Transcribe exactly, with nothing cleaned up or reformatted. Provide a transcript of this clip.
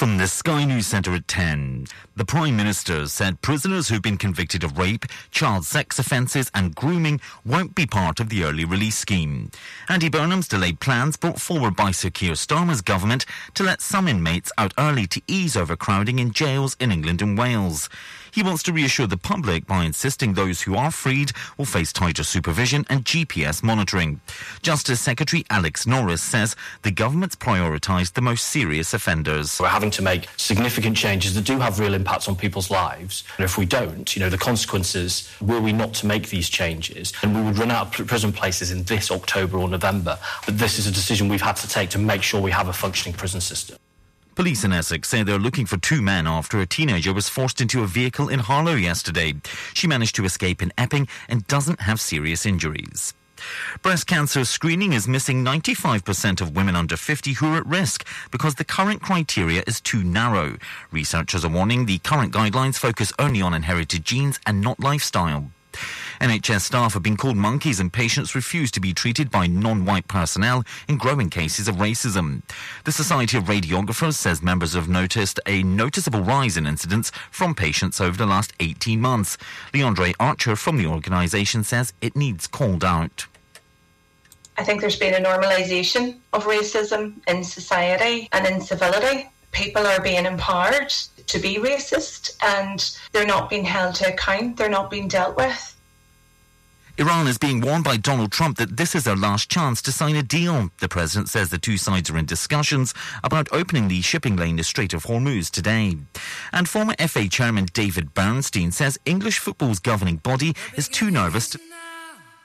From the Sky News Centre at ten, the Prime Minister said prisoners who've been convicted of rape, child sex offences and grooming won't be part of the early release scheme. Andy Burnham's delayed plans brought forward by Sir Keir Starmer's government to let some inmates out early to ease overcrowding in jails in England and Wales. He wants to reassure the public by insisting those who are freed will face tighter supervision and G P S monitoring. Justice Secretary Alex Norris says the government's prioritised the most serious offenders. We're having to make significant changes that do have real impacts on people's lives. And if we don't, you know, the consequences, were we not to make these changes, and we would run out of prison places in this October or November. But this is a decision we've had to take to make sure we have a functioning prison system. Police in Essex say they're looking for two men after a teenager was forced into a vehicle in Harlow yesterday. She managed to escape in Epping and doesn't have serious injuries. Breast cancer screening is missing ninety-five percent of women under fifty who are at risk because the current criteria is too narrow. Researchers are warning the current guidelines focus only on inherited genes and not lifestyle. N H S staff have been called monkeys and patients refuse to be treated by non-white personnel in growing cases of racism. The Society of Radiographers says members have noticed a noticeable rise in incidents from patients over the last eighteen months. Leandre Archer from the organisation says it needs called out. I think there's been a normalisation of racism in society and in civility. People are being empowered to be racist and they're not being held to account, they're not being dealt with. Iran is being warned by Donald Trump that this is their last chance to sign a deal. The president says the two sides are in discussions about opening the shipping lane to Strait of Hormuz today. And former F A chairman David Bernstein says English football's governing body is too nervous to